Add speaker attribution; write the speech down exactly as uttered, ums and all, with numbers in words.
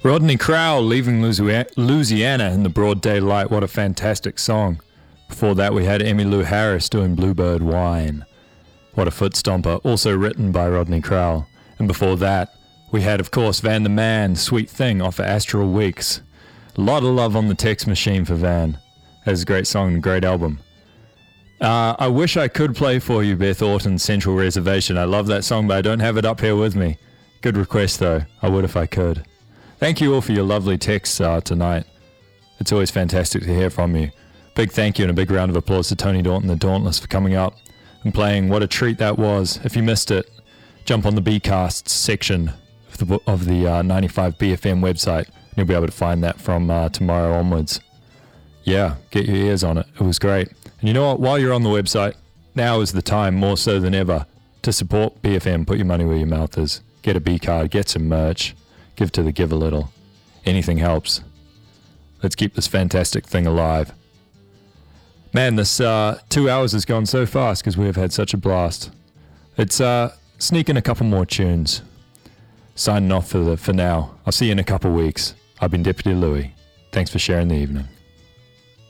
Speaker 1: Rodney Crowell, Leaving Louisiana in the Broad Daylight. What a fantastic song. Before that, we had Emmylou Harris doing Bluebird Wine. What a foot stomper, also written by Rodney Crowell. And before that, we had, of course, Van the Man, Sweet Thing off of Astral Weeks. A lot of love on the text machine for Van. That's a great song and a great album. Uh, I wish I could play for you Beth Orton's Central Reservation. I love that song, but I don't have it up here with me. Good request, though. I would if I could. Thank you all for your lovely texts uh, tonight. It's always fantastic to hear from you. Big thank you and a big round of applause to Tony Daunton, the Dauntless, for coming up and playing. What a treat that was. If you missed it, jump on the B-Casts section of the, of the uh, ninety-five B F M website, and you'll be able to find that from uh, tomorrow onwards. Yeah, get your ears on it. It was great. And you know what? While you're on the website, now is the time, more so than ever, to support B F M. Put your money where your mouth is. Get a B-card, get some merch, give to the give a little. Anything helps. Let's keep this fantastic thing alive. Man, this uh, two hours has gone so fast because we have had such a blast. It's uh, sneaking a couple more tunes. Signing off for the for now. I'll see you in a couple weeks. I've been Deputy Louie. Thanks for sharing the evening.